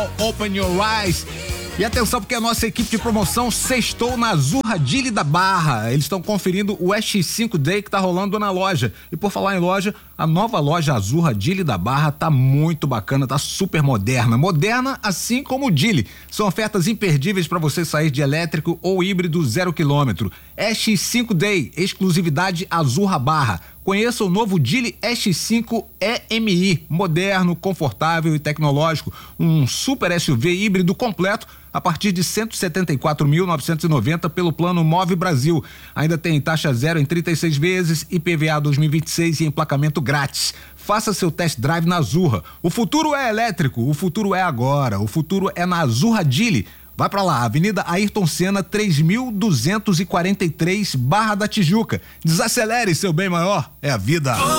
Now Open Your Eyes. E atenção, porque a nossa equipe de promoção sextou na Azurra Dili da Barra. Eles estão conferindo o X5 Day que tá rolando na loja. E por falar em loja, a nova loja Azurra Dili da Barra tá muito bacana, tá super moderna. Moderna assim como o Dili. São ofertas imperdíveis para você sair de elétrico ou híbrido 0 km. X5 Day, exclusividade Azurra Barra. Conheça o novo Dili X5 EMI, moderno, confortável e tecnológico. Um super SUV híbrido completo a partir de 174.990 pelo plano Move Brasil. Ainda tem taxa zero em 36 vezes, IPVA 2026 e emplacamento grátis. Faça seu test drive na Azurra. O futuro é elétrico, o futuro é agora, o futuro é na Azurra Dili. Vai pra lá, Avenida Ayrton Senna, 3243, Barra da Tijuca. Desacelere, seu bem maior, é a vida.